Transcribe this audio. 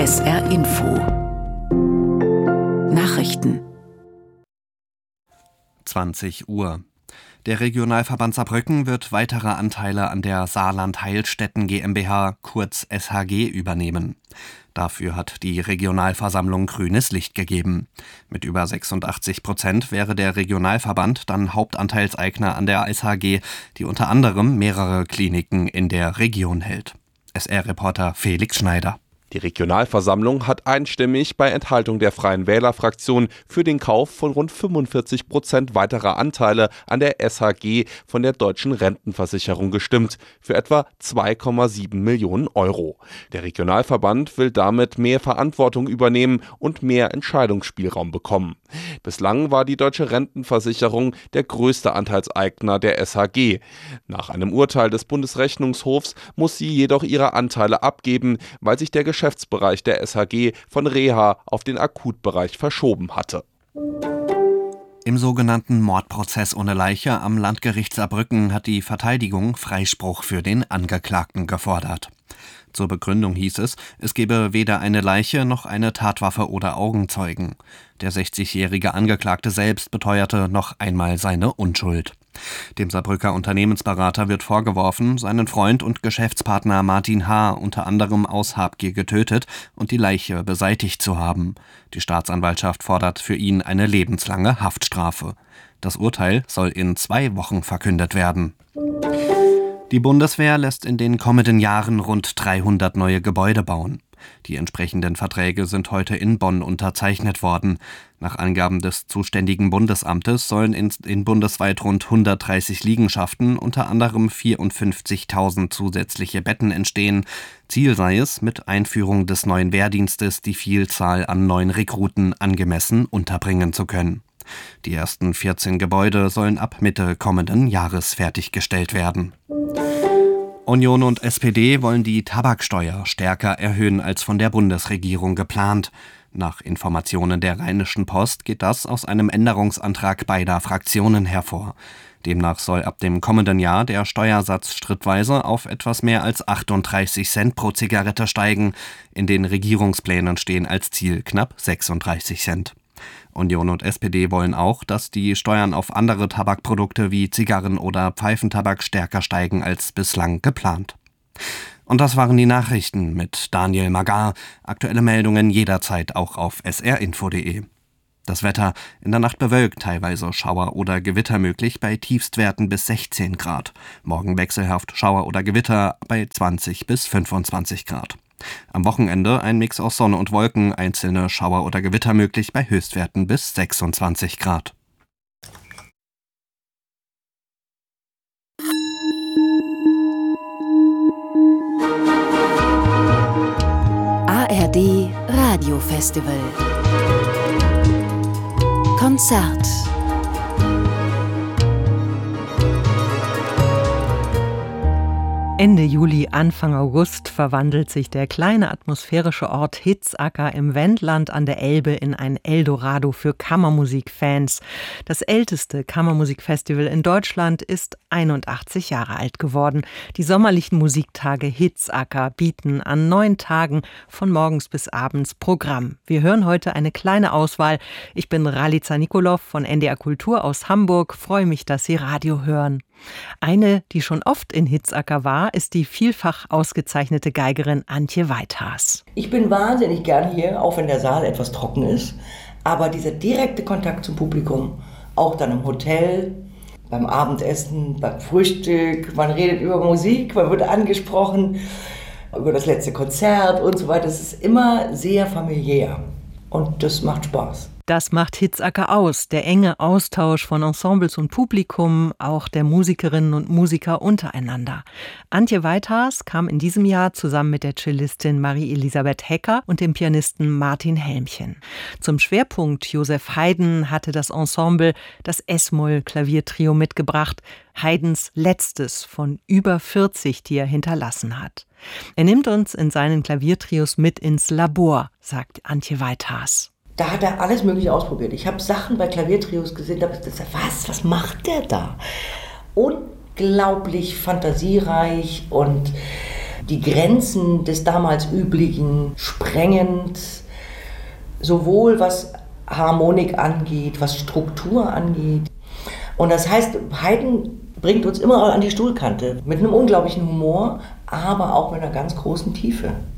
SR Info Nachrichten 20 Uhr. Der Regionalverband Saarbrücken wird weitere Anteile an der Saarland Heilstätten GmbH, kurz SHG, übernehmen. Dafür hat die Regionalversammlung grünes Licht gegeben. Mit über 86% wäre der Regionalverband dann Hauptanteilseigner an der SHG, die unter anderem mehrere Kliniken in der Region hält. SR-Reporter Felix Schneider. Die Regionalversammlung hat einstimmig bei Enthaltung der Freien Wähler-Fraktion für den Kauf von rund 45% weiterer Anteile an der SHG von der Deutschen Rentenversicherung gestimmt, für etwa 2,7 Millionen Euro. Der Regionalverband will damit mehr Verantwortung übernehmen und mehr Entscheidungsspielraum bekommen. Bislang war die Deutsche Rentenversicherung der größte Anteilseigner der SHG. Nach einem Urteil des Bundesrechnungshofs muss sie jedoch ihre Anteile abgeben, weil sich der Geschäftsbereich der SHG von Reha auf den Akutbereich verschoben hatte. Im sogenannten Mordprozess ohne Leiche am Landgericht Saarbrücken hat die Verteidigung Freispruch für den Angeklagten gefordert. Zur Begründung hieß es, es gebe weder eine Leiche noch eine Tatwaffe oder Augenzeugen. Der 60-jährige Angeklagte selbst beteuerte noch einmal seine Unschuld. Dem Saarbrücker Unternehmensberater wird vorgeworfen, seinen Freund und Geschäftspartner Martin H. unter anderem aus Habgier getötet und die Leiche beseitigt zu haben. Die Staatsanwaltschaft fordert für ihn eine lebenslange Haftstrafe. Das Urteil soll in 2 Wochen verkündet werden. Die Bundeswehr lässt in den kommenden Jahren rund 300 neue Gebäude bauen. Die entsprechenden Verträge sind heute in Bonn unterzeichnet worden. Nach Angaben des zuständigen Bundesamtes sollen in bundesweit rund 130 Liegenschaften unter anderem 54.000 zusätzliche Betten entstehen. Ziel sei es, mit Einführung des neuen Wehrdienstes die Vielzahl an neuen Rekruten angemessen unterbringen zu können. Die ersten 14 Gebäude sollen ab Mitte kommenden Jahres fertiggestellt werden. Union und SPD wollen die Tabaksteuer stärker erhöhen als von der Bundesregierung geplant. Nach Informationen der Rheinischen Post geht das aus einem Änderungsantrag beider Fraktionen hervor. Demnach soll ab dem kommenden Jahr der Steuersatz schrittweise auf etwas mehr als 38 Cent pro Zigarette steigen. In den Regierungsplänen stehen als Ziel knapp 36 Cent. Union und SPD wollen auch, dass die Steuern auf andere Tabakprodukte wie Zigarren oder Pfeifentabak stärker steigen als bislang geplant. Und das waren die Nachrichten mit Daniel Magar. Aktuelle Meldungen jederzeit auch auf srinfo.de. Das Wetter: in der Nacht bewölkt, teilweise Schauer oder Gewitter möglich bei Tiefstwerten bis 16 Grad. Morgen wechselhaft Schauer oder Gewitter bei 20 bis 25 Grad. Am Wochenende ein Mix aus Sonne und Wolken, einzelne Schauer oder Gewitter möglich bei Höchstwerten bis 26 Grad. ARD Radiofestival Konzert. Ende Juli, Anfang August verwandelt sich der kleine atmosphärische Ort Hitzacker im Wendland an der Elbe in ein Eldorado für Kammermusikfans. Das älteste Kammermusikfestival in Deutschland ist 81 Jahre alt geworden. Die sommerlichen Musiktage Hitzacker bieten an 9 Tagen von morgens bis abends Programm. Wir hören heute eine kleine Auswahl. Ich bin Ralica Nikolov von NDR Kultur aus Hamburg. Freue mich, dass Sie Radio hören. Eine, die schon oft in Hitzacker war, ist die vielfach ausgezeichnete Geigerin Antje Weithaas. Ich bin wahnsinnig gern hier, auch wenn der Saal etwas trocken ist. Aber dieser direkte Kontakt zum Publikum, auch dann im Hotel, beim Abendessen, beim Frühstück, man redet über Musik, man wird angesprochen, über das letzte Konzert und so weiter. Es ist immer sehr familiär und das macht Spaß. Das macht Hitzacker aus, der enge Austausch von Ensembles und Publikum, auch der Musikerinnen und Musiker untereinander. Antje Weithaas kam in diesem Jahr zusammen mit der Cellistin Marie-Elisabeth Hecker und dem Pianisten Martin Helmchen. Zum Schwerpunkt Joseph Haydn hatte das Ensemble das S-Moll-Klaviertrio mitgebracht, Haydns letztes von über 40, die er hinterlassen hat. Er nimmt uns in seinen Klaviertrios mit ins Labor, sagt Antje Weithaas. Da hat er alles Mögliche ausprobiert. Ich habe Sachen bei Klaviertrios gesehen, da habe ich gesagt, was macht der da? Unglaublich fantasiereich und die Grenzen des damals Üblichen sprengend, sowohl was Harmonik angeht, was Struktur angeht. Und das heißt, Haydn bringt uns immer an die Stuhlkante mit einem unglaublichen Humor, aber auch mit einer ganz großen Tiefe.